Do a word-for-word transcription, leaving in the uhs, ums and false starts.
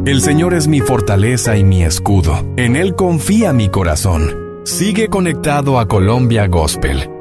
El Señor es mi fortaleza y mi escudo. En Él confía mi corazón. Sigue conectado a Colombia Gospel